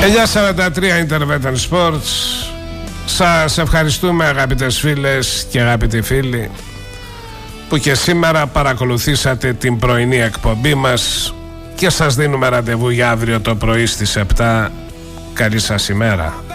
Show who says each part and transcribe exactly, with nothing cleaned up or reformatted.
Speaker 1: εννιά σαράντα τρία Intervention Sports. Σας ευχαριστούμε αγαπητές φίλες και αγαπητοί φίλοι που και σήμερα παρακολουθήσατε την πρωινή εκπομπή μας και σας δίνουμε ραντεβού για αύριο το πρωί στις επτά. Καλή σας ημέρα.